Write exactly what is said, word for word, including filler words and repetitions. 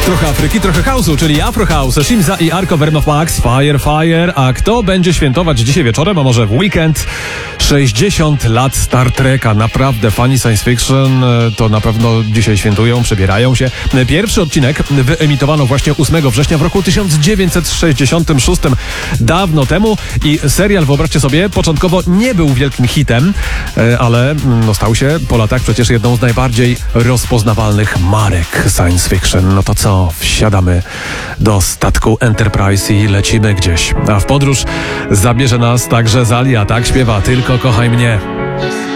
Trochę Afryki, trochę house'u, czyli Afro House, Shimza i Arco Vernoff Max, Fire Fire. A kto będzie świętować dzisiaj wieczorem, a może w weekend? sześćdziesiąt lat Star Treka. Naprawdę fani science fiction to na pewno dzisiaj świętują, przebierają się. Pierwszy odcinek wyemitowano właśnie ósmego września w roku tysiąc dziewięćset sześćdziesiątym szóstym, dawno temu, i serial, wyobraźcie sobie, początkowo nie był wielkim hitem, ale no, stał się po latach przecież jedną z najbardziej rozpoznawalnych marek science fiction. No to co? Wsiadamy do statku Enterprise i lecimy gdzieś. A w podróż zabierze nas także Zalia, tak śpiewa Tylko kochaj mnie.